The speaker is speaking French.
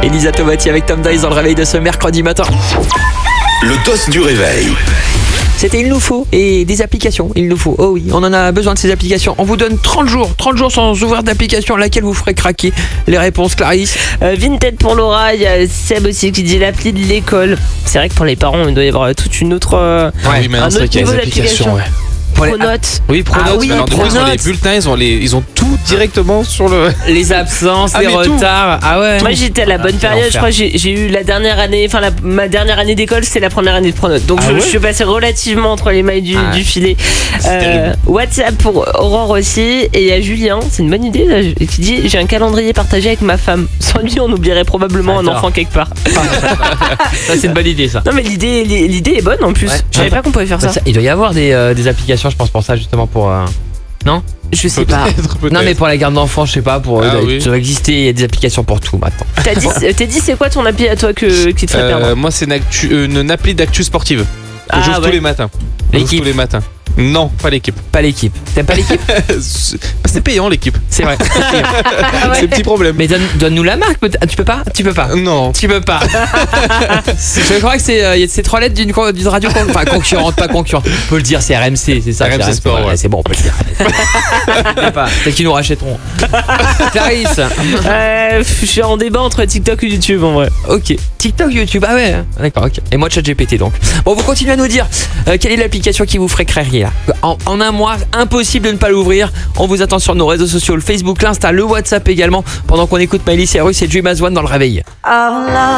Elisa Tomati avec Tom Dice dans le réveil de ce mercredi matin. Le dos du réveil. C'était il nous faut et des applications, il nous faut. Oh oui, on en a besoin de ces applications. On vous donne 30 jours sans ouvrir d'application, laquelle vous ferait craquer. Les réponses, Clarisse. Vinted pour Laura, il y a Seb aussi qui dit l'appli de l'école. C'est vrai que pour les parents, il doit y avoir toute une autre Oui, mais un c'est vrai autre qu'il y a niveau des applications, d'application. ouais. Pronote. Oui, Pronote. Ah oui, alors, du coup, ils ont les Pronote. bulletins, ils ont tout directement sur le. Les absences, Ah, les mais tout. retards. Ah ouais. Moi j'étais à la bonne période, l'enfer. je crois que j'ai eu la dernière année, ma dernière année d'école c'est la première année de Pronote. Donc Ah ouais je suis passé relativement entre les mailles du filet. WhatsApp pour Aurore aussi, et il y a Julien, c'est une bonne idée là, qui dit j'ai un calendrier partagé avec ma femme. Sans lui on oublierait probablement un Attends. enfant quelque part. Ça, c'est une bonne idée, ça. Non mais l'idée est bonne en plus. Ouais. Je savais pas qu'on pouvait faire ça. Il doit y avoir des applications, je pense, pour ça, justement, pour. Non. Je sais pas. Peut-être. Non, mais pour la garde d'enfants, je sais pas, pour. Ah oui. Ça doit exister, il y a des applications pour tout maintenant. T'as dit c'est quoi ton appli à toi qui te ferait perdre? Moi, c'est une appli d'actu sportive. Que Ah, j'ouvre ouais. tous les matins. L'équipe. Tous les matins. Non, pas l'équipe. Pas l'équipe. T'aimes pas l'équipe? C'est payant l'équipe. C'est vrai. C'est le petit problème. Mais donne-nous la marque, peut-être. Tu peux pas? Tu peux pas. Non. Tu peux pas. Je crois que c'est 3 lettres d'une radio enfin, concurrente, pas concurrente. On peut le dire, c'est RMC, c'est ça. RMC Sport, ouais. C'est bon, on peut le dire. Je sais pas. Peut-être qu'ils nous rachèteront. Clarisse. Je suis en débat entre TikTok et YouTube en vrai. Ok. TikTok, YouTube, ah ouais. D'accord, ok. Et moi, ChatGPT donc. Bon, vous continuez à nous dire quelle est l'application qui vous ferait craquer là. En un mois, impossible de ne pas l'ouvrir. On vous attend sur nos réseaux sociaux, le Facebook, l'Insta, le WhatsApp également. Pendant qu'on écoute Miley Cyrus et Dream As One dans le réveil.